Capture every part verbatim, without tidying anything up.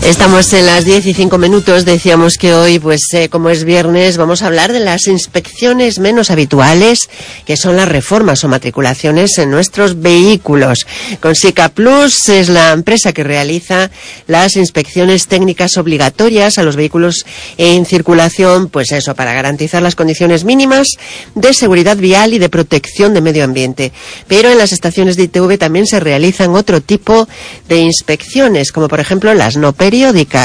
Estamos en las diez y cinco minutos. Decíamos que hoy, pues eh, como es viernes, vamos a hablar de las inspecciones menos habituales, que son las reformas o matriculaciones en nuestros vehículos. Consica Plus es la empresa que realiza las inspecciones técnicas obligatorias a los vehículos en circulación, pues eso, para garantizar las condiciones mínimas de seguridad vial y de protección de medio ambiente. Pero en las estaciones de I T V también se realizan otro tipo de inspecciones, como por ejemplo las no periódicas,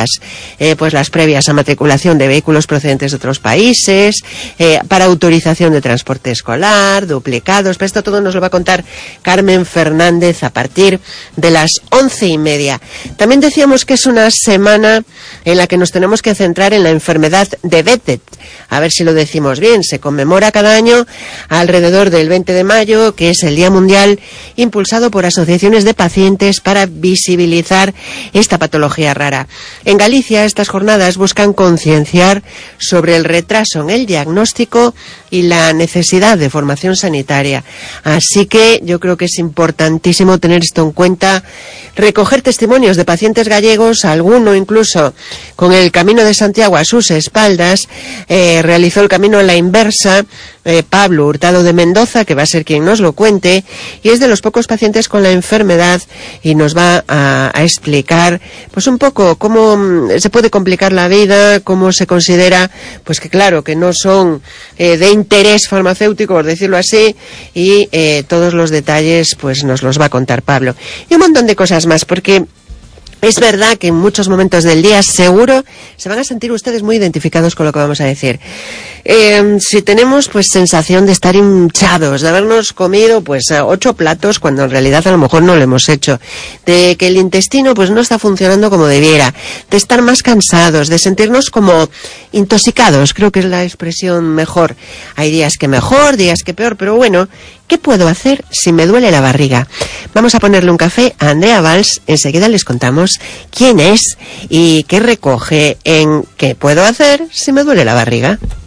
eh, pues las previas a matriculación de vehículos procedentes de otros países, eh, para autorización de transporte escolar, duplicados. Pero esto todo nos lo va a contar Carmen Fernández a partir de las once y media. También decíamos que es una semana en la que nos tenemos que centrar en la enfermedad de Behçet. A ver si lo decimos bien. Se conmemora cada año alrededor del veinte de mayo, que es el Día Mundial impulsado por asociaciones de pacientes para visibilizar esta patología rara. En Galicia, estas jornadas buscan concienciar sobre el retraso en el diagnóstico y la necesidad de formación sanitaria. Así que yo creo que es importantísimo tener esto en cuenta, recoger testimonios de pacientes gallegos, alguno incluso con el Camino de Santiago a sus espaldas. Eh, realizó el camino a la inversa, eh, Pablo Hurtado de Mendoza, que va a ser quien nos lo cuente, y es de los pocos pacientes con la enfermedad y nos va a, a explicar pues un poco cómo se puede complicar la vida, cómo se considera, pues que claro, que no son eh, de interés farmacéutico, por decirlo así, y eh, todos los detalles pues nos los va a contar Pablo. Y un montón de cosas más, porque es verdad que en muchos momentos del día seguro se van a sentir ustedes muy identificados con lo que vamos a decir. Eh, si tenemos pues sensación de estar hinchados, de habernos comido pues ocho platos cuando en realidad a lo mejor no lo hemos hecho, de que el intestino pues no está funcionando como debiera, de estar más cansados, de sentirnos como intoxicados, creo que es la expresión mejor. Hay días que mejor, días que peor, pero bueno, ¿qué puedo hacer si me duele la barriga? Vamos a ponerle un café a Andrea Valls, enseguida les contamos quién es y qué recoge en ¿qué puedo hacer si me duele la barriga?